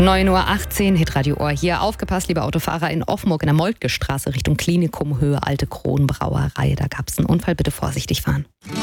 9:18 Uhr, Hitradio Ohr hier. Aufgepasst, liebe Autofahrer, in Offenburg in der Moltke Straße Richtung Klinikum, Höhe Alte Kronbrauerei. Da gab es einen Unfall, bitte vorsichtig fahren.